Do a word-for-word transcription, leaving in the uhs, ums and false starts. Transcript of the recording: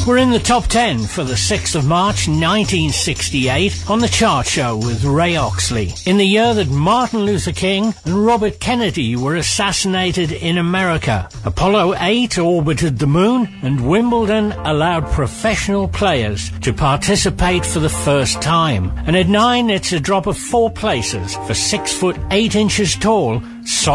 We're in the top ten for the sixth of March nineteen sixty-eight on The Chart Show with Ray Oxley, in the year that Martin Luther King and Robert Kennedy were assassinated in America. Apollo eight orbited the moon, and Wimbledon allowed professional players to participate for the first time. And at nine, it's a drop of four places for six foot eight inches tall,